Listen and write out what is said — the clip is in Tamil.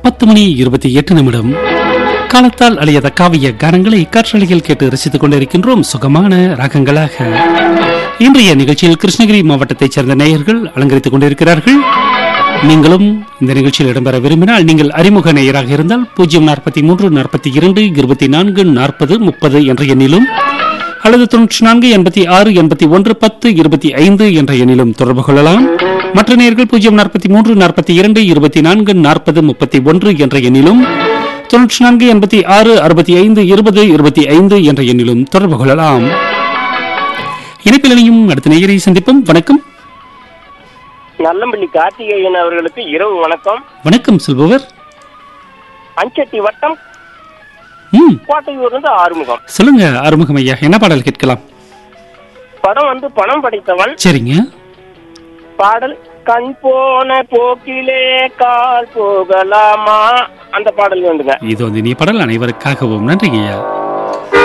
10 மணி 28 நிமிடம். காலத்தால் அழியாத காவிய கானங்களை காற்றலையில் கேட்டு ரசித்துக் கொண்டிருக்கின்றோம் சுகமான ராகங்களாக. இன்றைய நிகழ்ச்சியில் கிருஷ்ணகிரி மாவட்டத்தைச் சேர்ந்த நேயர்கள் அலங்கரித்துக் கொண்டிருக்கிறார்கள். நீங்களும் இந்த நிகழ்ச்சியில் இடம்பெற விரும்பினால் நீங்கள் அறிமுக நேயராக இருந்தால் 043 42 24 40 30 என்ற எண்ணிலும் அல்லது 94 86 81 10 25 என்ற எண்ணிலும் தொடர்பு கொள்ளலாம். மற்ற நேயர்கள் 043 42 24 40 31 என்ற எண்ணிலும் 94 86 65 20 25 என்ற எண்ணிலும் தொடர்பு கொள்ளலாம். இணைப்பில் இணையும் அடுத்த நேயரை சந்திப்போம். வணக்கம். நல்லம்பள்ளி கார்த்திகேயன் அவர்களுக்கு இரவு வணக்கம். வணக்கம் சொல்பவர் அஞ்சட்டி வட்டம் கோட்டையூர்ந்து ஆறுமுகம். சொல்லுங்க ஆறுமுகம் ஐயா, என்ன பாடல் கேட்கலாம்? படம் பணம் படைத்தவன். சரிங்க. பாடல் கண் போன போக்கிலே கால் போகலாமா, அந்த பாடல் வேண்டுங்க. இது இனிய பாடல் அனைவருக்காகவும். நன்றிங்க ஐயா.